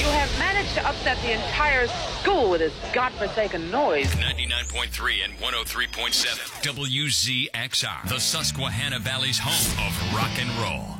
have managed to upset the entire school with this godforsaken noise. 99.3 and 103.7 WZXR, the Susquehanna Valley's home of rock and roll.